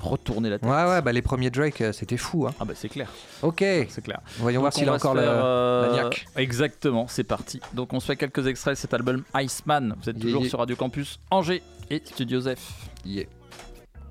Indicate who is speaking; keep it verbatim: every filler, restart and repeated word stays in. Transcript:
Speaker 1: retourner la tête.
Speaker 2: Ouais, ouais, bah les premiers Drake, euh, c'était fou. Hein.
Speaker 1: Ah bah c'est clair.
Speaker 2: Ok.
Speaker 1: C'est clair.
Speaker 2: Voyons
Speaker 1: Donc
Speaker 2: voir s'il a encore
Speaker 1: faire,
Speaker 2: le,
Speaker 1: euh...
Speaker 2: la niaque.
Speaker 1: Exactement, c'est parti. Donc on se fait quelques extraits de cet album Iceman. Vous êtes
Speaker 2: Yeah,
Speaker 1: toujours
Speaker 2: yeah.
Speaker 1: sur Radio Campus Angers et Studio Zef.
Speaker 2: Yeah.